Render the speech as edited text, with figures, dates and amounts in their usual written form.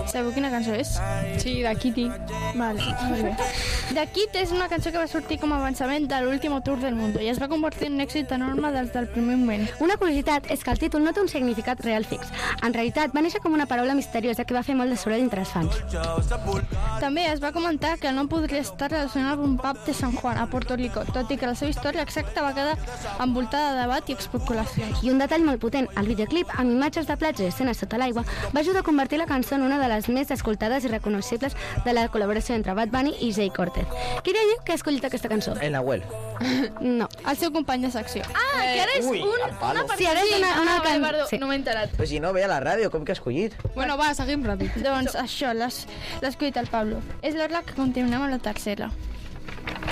Sabeu quina cançó és? Sí, de Kitty. Vale, molt bé. The Kid és una cançó que va sortir com a avançament de l'últim tour del món i es va convertir en un èxit enorme des del primer moment. Una curiositat és que el títol no té un significat real fix. En realitat, va néixer com una paraula misteriosa que va fer molt de soroll entre els fans. També es va comentar que no podria estar relacionat amb un pub de San Juan, a Puerto Rico, tot i que la seva història exacta va quedar envoltada de debat i especulacions. I un detall molt potent, el videoclip, amb imatges de platja i escenes sota l'aigua, va ajudar a convertir la cançó en una de les més escoltades i reconeixibles de la col·laboració entre Bad Bunny i Jay Cortez. Qui creieu que ha escollit aquesta cançó? El Nahuel. No. El seu company de secció. Que ara és Ui, al palo. Sí, ara és una vale, perdó, Sí. no m'he enterat. Però si no ve a la ràdio, com que ha escollit? Bueno, va, seguim ràpid. Doncs això, l'ha escollit el Pablo. És l'hora que continuem amb la tercera.